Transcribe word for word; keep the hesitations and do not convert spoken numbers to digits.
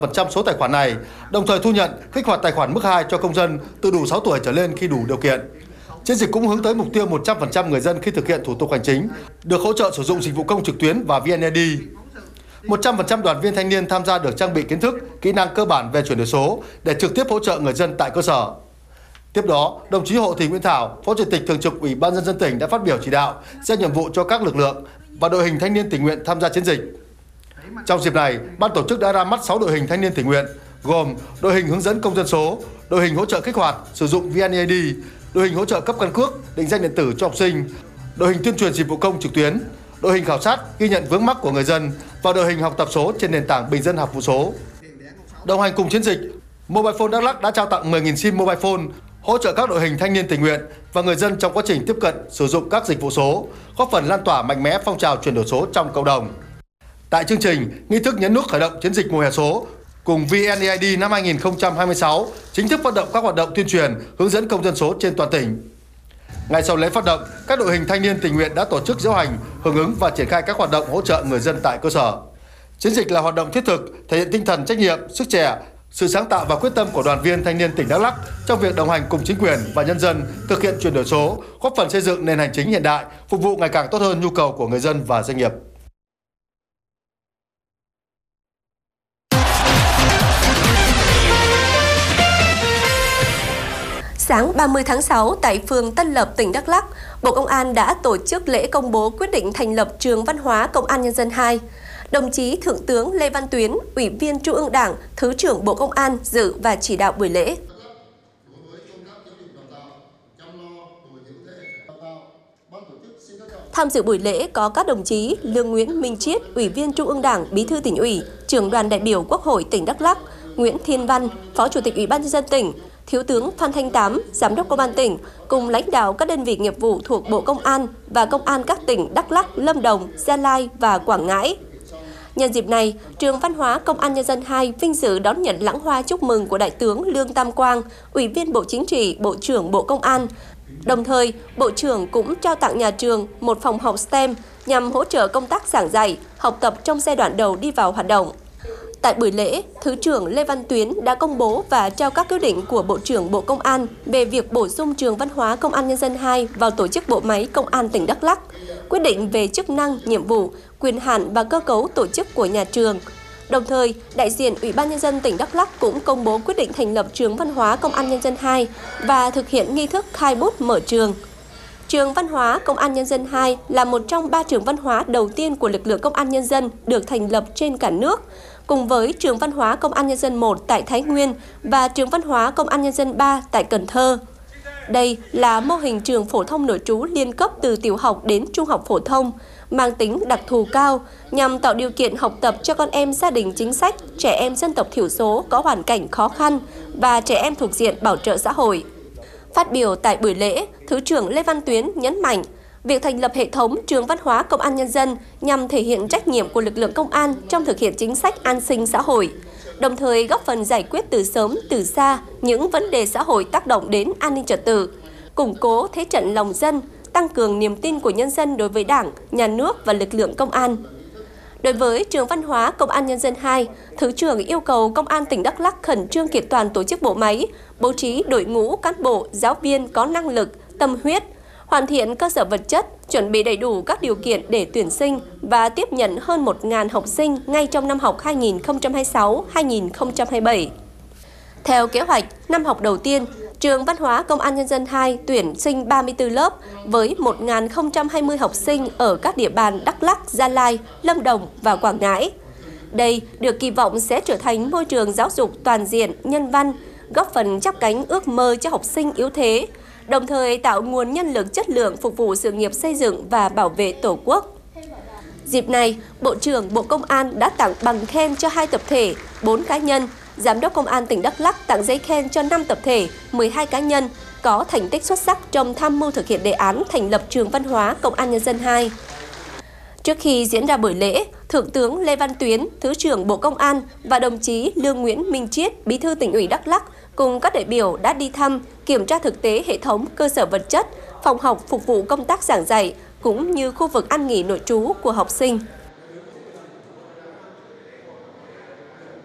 phần trăm số tài khoản này, đồng thời thu nhận kích hoạt tài khoản mức hai cho công dân từ đủ sáu tuổi trở lên khi đủ điều kiện. Chiến dịch cũng hướng tới mục tiêu một trăm phần trăm người dân khi thực hiện thủ tục hành chính được hỗ trợ sử dụng dịch vụ công trực tuyến và vê en e đê. một trăm phần trăm đoàn viên thanh niên tham gia được trang bị kiến thức, kỹ năng cơ bản về chuyển đổi số để trực tiếp hỗ trợ người dân tại cơ sở. Tiếp đó, đồng chí Hồ Thị Nguyễn Thảo, Phó Chủ tịch Thường trực Ủy ban Nhân dân tỉnh đã phát biểu chỉ đạo, giao nhiệm vụ cho các lực lượng và đội hình thanh niên tình nguyện tham gia chiến dịch. Trong dịp này, ban tổ chức đã ra mắt sáu đội hình thanh niên tình nguyện, gồm đội hình hướng dẫn công dân số, đội hình hỗ trợ kích hoạt sử dụng vê en e đê, đội hình hỗ trợ cấp căn cước, định danh điện tử cho học sinh, đội hình tuyên truyền dịch vụ công trực tuyến, đội hình khảo sát ghi nhận vướng mắc của người dân và đội hình học tập số trên nền tảng bình dân học vụ số. Đồng hành cùng chiến dịch, Mobile Phone Đắk Lắk đã trao tặng mười nghìn sim Mobile Phone hỗ trợ các đội hình thanh niên tình nguyện và người dân trong quá trình tiếp cận sử dụng các dịch vụ số, góp phần lan tỏa mạnh mẽ phong trào chuyển đổi số trong cộng đồng. Tại chương trình, nghi thức nhấn nút khởi động chiến dịch mùa hè số cùng vê en e đê năm hai nghìn không trăm hai mươi sáu chính thức phát động các hoạt động tuyên truyền, hướng dẫn công dân số trên toàn tỉnh. Ngay sau lễ phát động, các đội hình thanh niên tình nguyện đã tổ chức diễu hành, hưởng ứng và triển khai các hoạt động hỗ trợ người dân tại cơ sở. Chiến dịch là hoạt động thiết thực, thể hiện tinh thần trách nhiệm, sức trẻ, sự sáng tạo và quyết tâm của đoàn viên thanh niên tỉnh Đắk Lắk trong việc đồng hành cùng chính quyền và nhân dân thực hiện chuyển đổi số, góp phần xây dựng nền hành chính hiện đại, phục vụ ngày càng tốt hơn nhu cầu của người dân và doanh nghiệp. Sáng ba mươi tháng sáu, tại phường Tân Lập, tỉnh Đắk Lắk, Bộ Công an đã tổ chức lễ công bố quyết định thành lập Trường Văn hóa Công an Nhân dân hai. Đồng chí Thượng tướng Lê Văn Tuyến, Ủy viên Trung ương Đảng, Thứ trưởng Bộ Công an dự và chỉ đạo buổi lễ. Tham dự buổi lễ có các đồng chí Lương Nguyễn Minh Chiết, Ủy viên Trung ương Đảng, Bí thư Tỉnh ủy, Trưởng đoàn đại biểu Quốc hội tỉnh Đắk Lắk, Nguyễn Thiên Văn, Phó Chủ tịch Ủy ban Nhân dân tỉnh, Thiếu tướng Phan Thanh Tám, Giám đốc Công an tỉnh, cùng lãnh đạo các đơn vị nghiệp vụ thuộc Bộ Công an và Công an các tỉnh Đắk Lắk, Lâm Đồng, Gia Lai và Quảng Ngãi. Nhân dịp này, Trường Văn hóa Công an Nhân dân hai vinh dự đón nhận lãng hoa chúc mừng của Đại tướng Lương Tam Quang, Ủy viên Bộ Chính trị, Bộ trưởng Bộ Công an. Đồng thời, Bộ trưởng cũng trao tặng nhà trường một phòng học STEM nhằm hỗ trợ công tác giảng dạy, học tập trong giai đoạn đầu đi vào hoạt động. Tại buổi lễ, Thứ trưởng Lê Văn Tuyến đã công bố và trao các quyết định của Bộ trưởng Bộ Công an về việc bổ sung Trường Văn hóa Công an Nhân dân hai vào tổ chức bộ máy Công an tỉnh Đắk Lắk, quyết định về chức năng, nhiệm vụ, quyền hạn và cơ cấu tổ chức của nhà trường. Đồng thời, đại diện Ủy ban Nhân dân tỉnh Đắk Lắk cũng công bố quyết định thành lập Trường Văn hóa Công an Nhân dân hai và thực hiện nghi thức khai bút mở trường. Trường Văn hóa Công an Nhân dân hai là một trong ba trường văn hóa đầu tiên của lực lượng Công an Nhân dân được thành lập trên cả nước, cùng với Trường Văn hóa Công an Nhân dân một tại Thái Nguyên và Trường Văn hóa Công an Nhân dân ba tại Cần Thơ. Đây là mô hình trường phổ thông nội trú liên cấp từ tiểu học đến trung học phổ thông, mang tính đặc thù cao nhằm tạo điều kiện học tập cho con em gia đình chính sách, trẻ em dân tộc thiểu số có hoàn cảnh khó khăn và trẻ em thuộc diện bảo trợ xã hội. Phát biểu tại buổi lễ, Thứ trưởng Lê Văn Tuyến nhấn mạnh, việc thành lập hệ thống Trường Văn hóa Công an Nhân dân nhằm thể hiện trách nhiệm của lực lượng công an trong thực hiện chính sách an sinh xã hội, đồng thời góp phần giải quyết từ sớm, từ xa những vấn đề xã hội tác động đến an ninh trật tự, củng cố thế trận lòng dân, tăng cường niềm tin của nhân dân đối với Đảng, Nhà nước và lực lượng công an. Đối với Trường Văn hóa Công an Nhân dân hai, Thứ trưởng yêu cầu Công an tỉnh Đắk Lắk khẩn trương kiện toàn tổ chức bộ máy, bố trí đội ngũ cán bộ, giáo viên có năng lực, tâm huyết, hoàn thiện cơ sở vật chất, chuẩn bị đầy đủ các điều kiện để tuyển sinh và tiếp nhận hơn một nghìn học sinh ngay trong năm học hai nghìn không trăm hai mươi sáu hai nghìn không trăm hai mươi bảy. Theo kế hoạch, năm học đầu tiên, Trường Văn hóa Công an Nhân dân hai tuyển sinh ba mươi tư lớp với một nghìn không trăm hai mươi học sinh ở các địa bàn Đắk Lắk, Gia Lai, Lâm Đồng và Quảng Ngãi. Đây được kỳ vọng sẽ trở thành môi trường giáo dục toàn diện, nhân văn, góp phần chắp cánh ước mơ cho học sinh yếu thế, đồng thời tạo nguồn nhân lực chất lượng phục vụ sự nghiệp xây dựng và bảo vệ Tổ quốc. Dịp này, Bộ trưởng Bộ Công an đã tặng bằng khen cho hai tập thể, bốn cá nhân, Giám đốc Công an tỉnh Đắk Lắk tặng giấy khen cho năm tập thể, mười hai cá nhân có thành tích xuất sắc trong tham mưu thực hiện đề án thành lập Trường Văn hóa Công an Nhân dân hai. Trước khi diễn ra buổi lễ, Thượng tướng Lê Văn Tuyến, Thứ trưởng Bộ Công an và đồng chí Lương Nguyễn Minh Chiết, Bí thư Tỉnh ủy Đắk Lắk cùng các đại biểu đã đi thăm, kiểm tra thực tế hệ thống cơ sở vật chất, phòng học phục vụ công tác giảng dạy cũng như khu vực ăn nghỉ nội trú của học sinh.